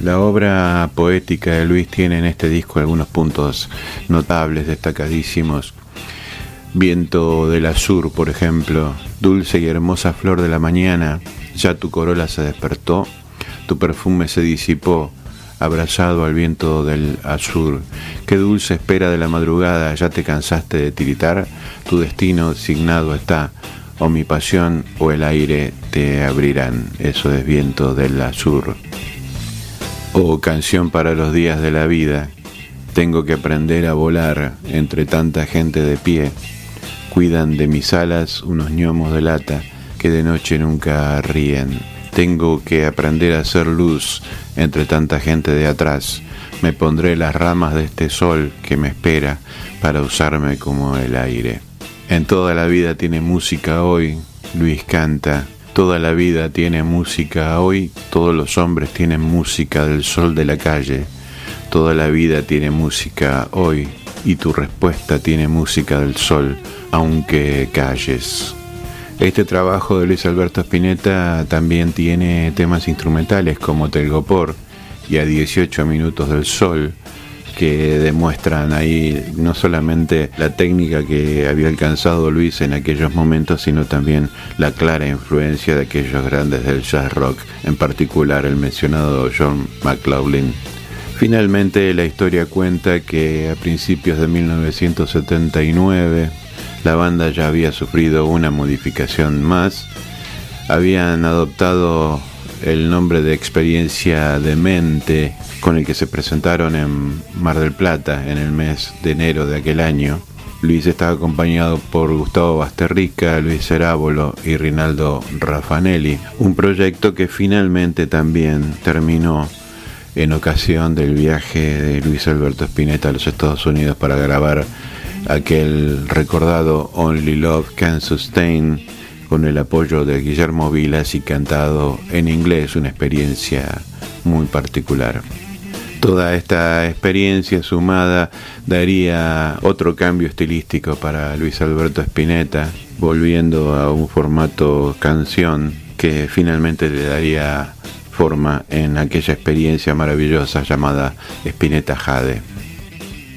La obra poética de Luis tiene en este disco algunos puntos notables, destacadísimos. Viento del azur, por ejemplo, dulce y hermosa flor de la mañana, ya tu corola se despertó, tu perfume se disipó, abrazado al viento del azur. Qué dulce espera de la madrugada, ya te cansaste de tiritar, tu destino designado está, o mi pasión o el aire te abrirán. Eso es Viento del azur. O Canción para los días de la vida, tengo que aprender a volar entre tanta gente de pie, cuidan de mis alas unos gnomos de lata que de noche nunca ríen. Tengo que aprender a hacer luz entre tanta gente de atrás. Me pondré las ramas de este sol que me espera para usarme como el aire. En toda la vida tiene música hoy, Luis canta. Toda la vida tiene música hoy, todos los hombres tienen música del sol de la calle. Toda la vida tiene música hoy y tu respuesta tiene música del sol, aunque calles. Este trabajo de Luis Alberto Spinetta también tiene temas instrumentales como Telgopor y A 18 minutos del sol, que demuestran ahí no solamente la técnica que había alcanzado Luis en aquellos momentos, sino también la clara influencia de aquellos grandes del jazz rock, en particular el mencionado John McLaughlin. Finalmente, la historia cuenta que a principios de 1979 la banda ya había sufrido una modificación más. Habían adoptado el nombre de Experiencia Demente, con el que se presentaron en Mar del Plata en el mes de enero de aquel año. Luis estaba acompañado por Gustavo Basterrica, Luis Cerábolo y Rinaldo Raffanelli, un proyecto que finalmente también terminó en ocasión del viaje de Luis Alberto Spinetta a los Estados Unidos para grabar aquel recordado Only Love Can Sustain, con el apoyo de Guillermo Vilas y cantado en inglés, una experiencia muy particular. Toda esta experiencia sumada daría otro cambio estilístico para Luis Alberto Spinetta, volviendo a un formato canción que finalmente le daría forma en aquella experiencia maravillosa llamada Spinetta Jade.